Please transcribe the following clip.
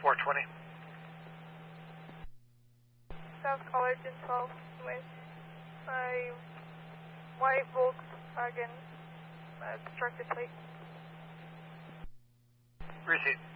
420. South Collegian 12 with a white Volkswagen obstructed plate. Receipt.